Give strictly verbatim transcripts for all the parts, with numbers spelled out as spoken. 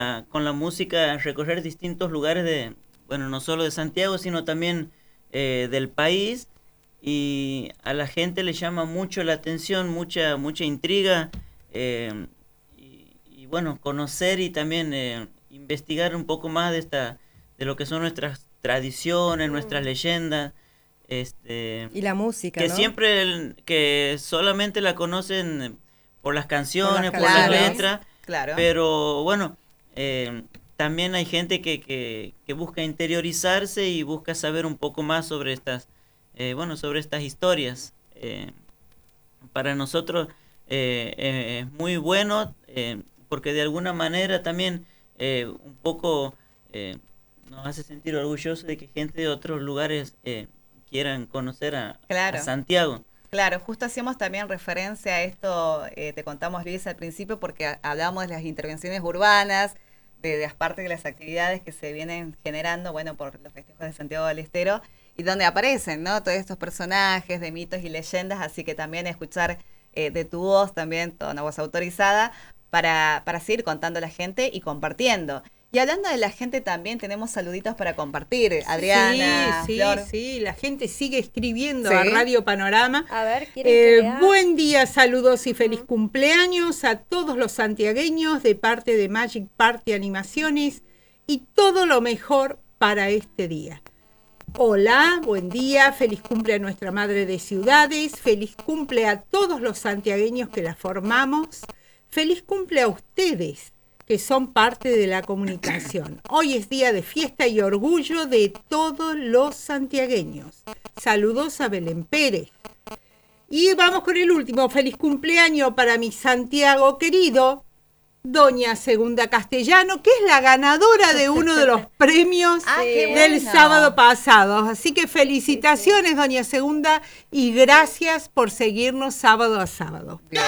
a, con la música, recorrer distintos lugares de, bueno, no solo de Santiago, sino también eh, del país, y a la gente le llama mucho la atención, mucha mucha intriga, eh, y, y bueno, conocer y también eh, investigar un poco más de esta de lo que son nuestras tradiciones, mm. nuestras leyendas, este y la música, que ¿no? siempre el, que solamente la conocen por las canciones, por las, por las letras, claro. pero bueno, eh, también hay gente que, que, que busca interiorizarse y busca saber un poco más sobre estas Eh, bueno, sobre estas historias. Eh, para nosotros eh, eh, es muy bueno, eh, porque de alguna manera también eh, un poco eh, nos hace sentir orgullosos de que gente de otros lugares eh, quieran conocer a, claro. a Santiago. Claro, justo hacíamos también referencia a esto, eh, te contamos, Luis, al principio, porque hablábamos de las intervenciones urbanas, de, de las partes de las actividades que se vienen generando, bueno, por los festejos de Santiago del Estero, y donde aparecen, ¿no?, todos estos personajes de mitos y leyendas, así que también escuchar eh, de tu voz, también toda una voz autorizada, para, para seguir contando a la gente y compartiendo. Y hablando de la gente también, tenemos saluditos para compartir, Adriana, Sí, sí, Flor. sí, la gente sigue escribiendo ¿Sí? a Radio Panorama. A ver, ¿quieren eh, que lea? Buen día, saludos y feliz Uh-huh. cumpleaños a todos los santiagueños de parte de Magic Party Animaciones y todo lo mejor para este día. Hola, buen día, feliz cumple a nuestra Madre de Ciudades, feliz cumple a todos los santiagueños que la formamos, feliz cumple a ustedes que son parte de la comunicación. Hoy es día de fiesta y orgullo de todos los santiagueños. Saludos a Belén Pérez. Y vamos con el último, feliz cumpleaños para mi Santiago querido, Doña Segunda Castellano, que es la ganadora de uno de los premios ah, del bueno. sábado pasado. Así que felicitaciones, sí, sí. Doña Segunda, y gracias por seguirnos sábado a sábado. Bien.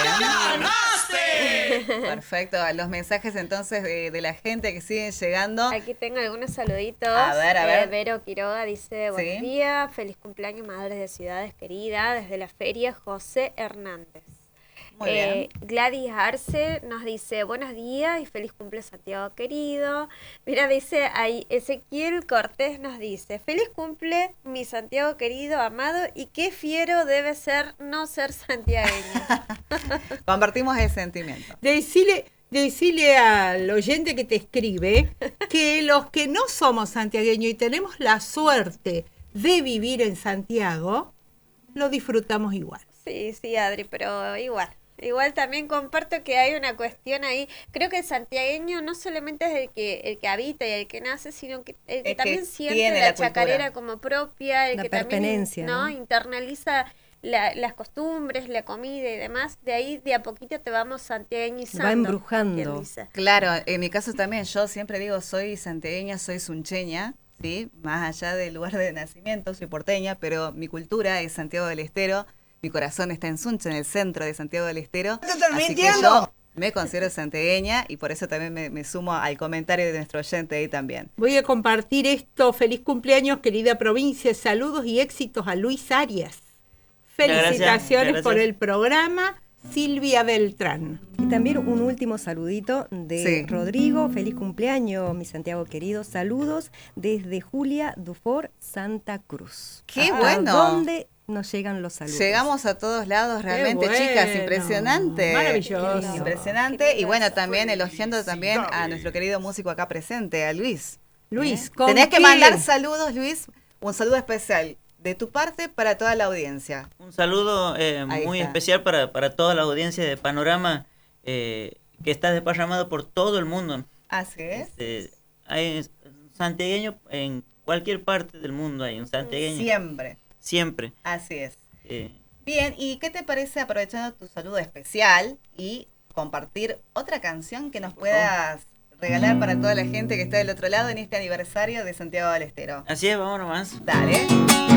Perfecto, los mensajes entonces de, de la gente que siguen llegando. Aquí tengo algunos saluditos. A ver, a ver. Eh, Vero Quiroga dice, buenos ¿Sí? días, feliz cumpleaños Madres de Ciudades querida, desde la feria José Hernández. Muy eh, bien. Gladys Arce nos dice, buenos días y feliz cumple Santiago querido. Mira, dice ahí, Ezequiel Cortés nos dice, feliz cumple mi Santiago querido, amado, y qué fiero debe ser no ser santiagueño. Compartimos el sentimiento. Decile, decile al oyente que te escribe que los que no somos santiagueños y tenemos la suerte de vivir en Santiago, lo disfrutamos igual. Sí, sí, Adri, pero igual. Igual también comparto que hay una cuestión ahí. Creo que el santiagueño no solamente es el que el que habita y el que nace, sino que el que el también que siente la, la chacarera como propia, el la que pertenencia, también, ¿no?, ¿no? internaliza la, las costumbres, la comida y demás. De ahí de a poquito te vamos santiagueñizando. Va embrujando. Claro, en mi caso también, yo siempre digo, soy santiagueña, soy suncheña, ¿sí? Más allá del lugar de nacimiento, soy porteña, pero mi cultura es Santiago del Estero. Mi corazón está en Sunche, en el centro de Santiago del Estero. Así que yo me considero santiagueña y por eso también me, me sumo al comentario de nuestro oyente ahí también. Voy a compartir esto. Feliz cumpleaños, querida provincia. Saludos y éxitos a Luis Arias. Felicitaciones Gracias, gracias. por el programa, Silvia Beltrán. Y también un último saludito de Sí. Rodrigo. Feliz cumpleaños, mi Santiago querido. Saludos desde Julia Dufour, Santa Cruz. ¡Qué ¿A bueno! dónde nos llegan los saludos? Llegamos a todos lados realmente, Qué chicas, bueno. impresionante. Maravilloso. Impresionante. Qué Y bueno, lindo. también elogiando también a nuestro querido músico acá presente, a Luis. Luis, ¿Eh? ¿con Tenés que qué? mandar saludos, Luis, un saludo especial de tu parte para toda la audiencia. Un saludo eh, muy está. especial para, para toda la audiencia de Panorama, eh, que está desparramado por todo el mundo. Así es. Este, hay santiagueño en cualquier parte del mundo, hay un santiagueño. Siempre. Siempre. Así es. Eh, Bien, ¿y qué te parece, aprovechando tu saludo especial, y compartir otra canción que nos puedas regalar para toda la gente que está del otro lado en este aniversario de Santiago del Estero? así es, vamos nomás. Dale.